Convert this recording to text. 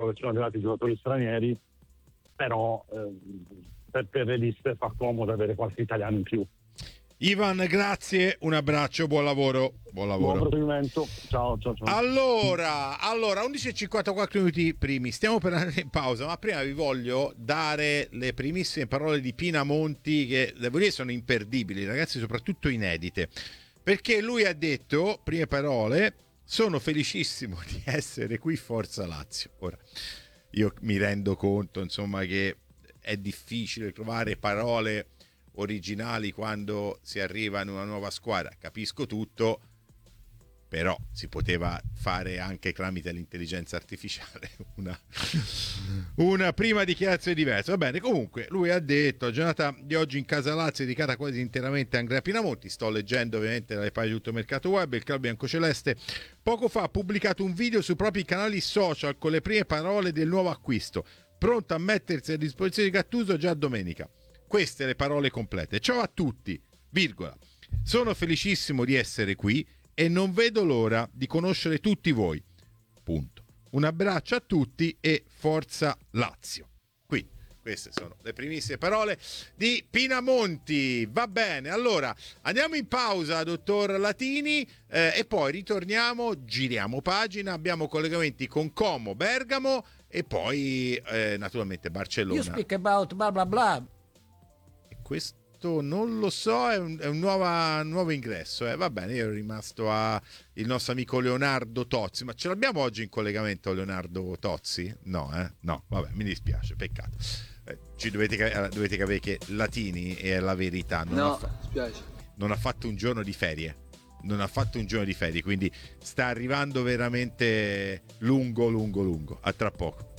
che sono arrivati giocatori stranieri, però per le liste fa comodo avere qualche italiano in più. Ivan, grazie, un abbraccio, buon lavoro. Buon proseguimento, ciao. Allora 11:54 minuti primi, stiamo per andare in pausa, ma prima vi voglio dare le primissime parole di Pinamonti, che devo dire sono imperdibili, ragazzi, soprattutto inedite, perché lui ha detto, prime parole: sono felicissimo di essere qui, Forza Lazio. Ora, io mi rendo conto, insomma, che è difficile trovare parole originali quando si arriva in una nuova squadra, capisco tutto, però si poteva fare anche tramite l'intelligenza artificiale una prima dichiarazione diversa. Va bene, comunque lui ha detto: la giornata di oggi in casa Lazio è dedicata quasi interamente a Andrea Pinamonti. Sto leggendo ovviamente dalle pagine di Tutto Mercato Web. Il club biancoceleste poco fa ha pubblicato un video sui propri canali social con le prime parole del nuovo acquisto, pronto a mettersi a disposizione di Gattuso già domenica. Queste le parole complete. Ciao a tutti, virgola. Sono felicissimo di essere qui e non vedo l'ora di conoscere tutti voi. Punto. Un abbraccio a tutti e Forza Lazio. Qui, queste sono le primissime parole di Pinamonti. Va bene, allora andiamo in pausa, dottor Latini, e poi ritorniamo, giriamo pagina, abbiamo collegamenti con Como, Bergamo e poi naturalmente Barcellona. You speak about blah blah blah. Questo non lo so, è un nuovo ingresso. Va bene, io ero rimasto a il nostro amico Leonardo Tozzi, ma ce l'abbiamo oggi in collegamento Leonardo Tozzi? No, no, vabbè, mi dispiace, peccato. Ci dovete capire che Latini è la verità. Spiace. Non ha fatto un giorno di ferie. Quindi sta arrivando veramente lungo. A tra poco.